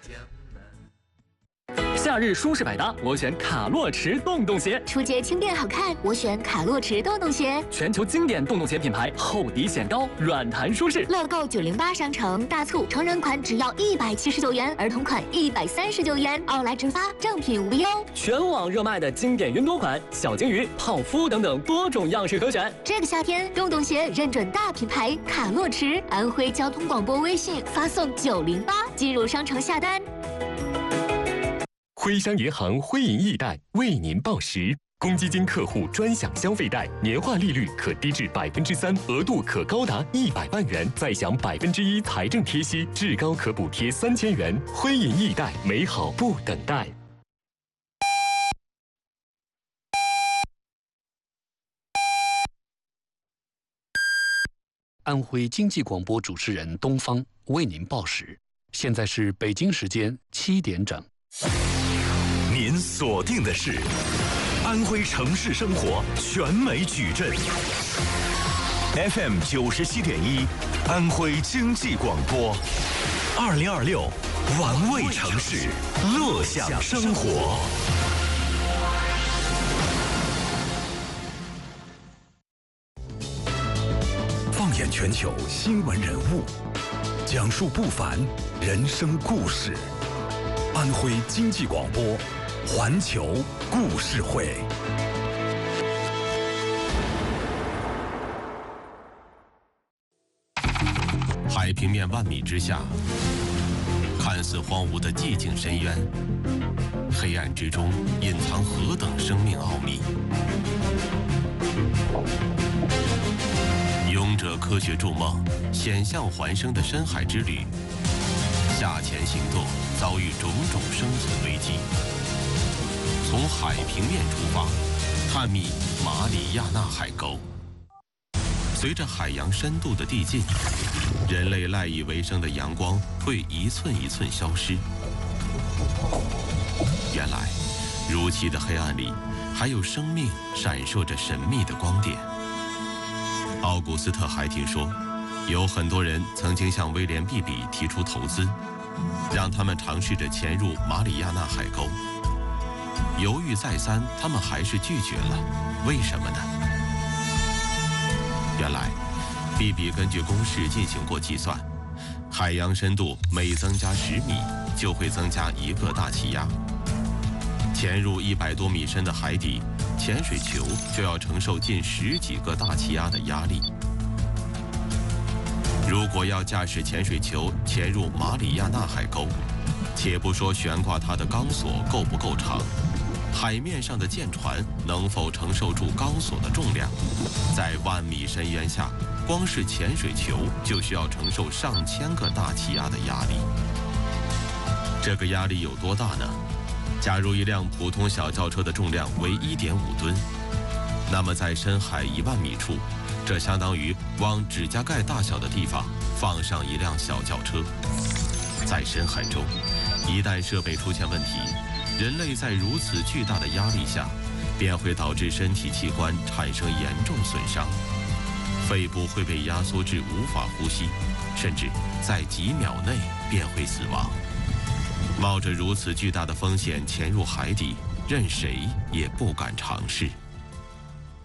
夏日舒适百搭，我选卡洛驰洞洞鞋。 出街轻便好看，我选卡洛驰洞洞鞋。 全球经典洞洞鞋品牌，厚底显高，软弹舒适。 乐购908商城大促，成人款只要179元，儿童款139元，奥莱直发，正品无忧。 全网热卖的经典云朵款、小金鱼、泡芙等等多种样式可选。 这个夏天，洞洞鞋认准大品牌卡洛驰，安徽交通广播微信发送908进入商城下单。 徽商银行徽银易贷为您报时，公积金客户专享消费贷，年化利率可低至3%，额度可高达100万元，再享1%财政贴息，至高可补贴3000元。徽银易贷，美好不等待。 安徽经济广播主持人东方为您报时，现在是北京时间7点整。 您锁定的是安徽城市生活全美矩阵 FM 97.1，安徽经济广播，2026玩味城市，乐享生活。放眼全球新闻人物，讲述不凡人生故事。安徽经济广播环球故事会。 海平面10000米之下，看似荒芜的寂静深渊，黑暗之中隐藏何等生命奥秘。勇者科学筑梦，险象环生的深海之旅，下潜行动遭遇种种生存危机。从海平面出发，探秘马里亚纳海沟。随着海洋深度的递进，人类赖以为生的阳光会一寸一寸消失。原来，如漆的黑暗里，还有生命闪烁着神秘的光点。奥古斯特还听说，有很多人曾经向威廉·毕比提出投资，让他们尝试着潜入马里亚纳海沟。犹豫再三，他们还是拒绝了。为什么呢？原来，毕比根据公式进行过计算，海洋深度每增加10米，就会增加1个大气压。潜入100多米深的海底，潜水球就要承受近10几个大气压的压力。如果要驾驶潜水球潜入马里亚纳海沟，且不说悬挂它的钢索够不够长，海面上的舰船能否承受住钢索的重量，在10000米深渊下，光是潜水球就需要承受上千个大气压的压力。这个压力有多大呢？假如一辆普通小轿车的重量为1.5吨，那么在深海10000米处，这相当于往指甲盖大小的地方放上一辆小轿车。在深海中，一旦设备出现问题，人类在如此巨大的压力下，便会导致身体器官产生严重损伤，肺部会被压缩至无法呼吸，甚至在几秒内便会死亡。冒着如此巨大的风险潜入海底，任谁也不敢尝试。